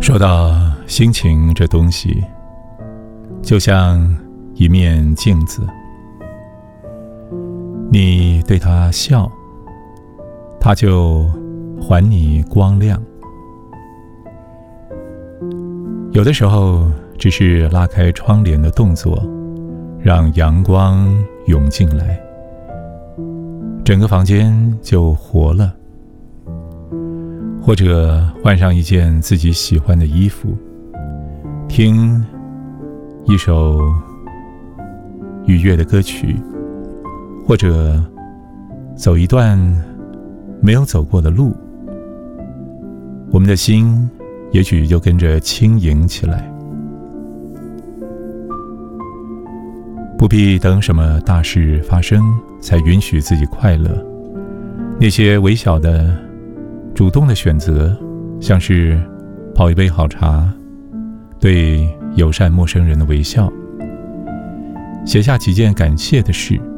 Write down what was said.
说到心情这东西，就像一面镜子，你对它笑，它就还你光亮。有的时候只是拉开窗帘的动作，让阳光涌进来，整个房间就活了。或者换上一件自己喜欢的衣服，听一首愉悦的歌曲，或者走一段没有走过的路，我们的心也许就跟着轻盈起来。不必等什么大事发生才允许自己快乐，那些微小的主动的选择，像是泡一杯好茶，对友善陌生人的微笑，写下几件感谢的事，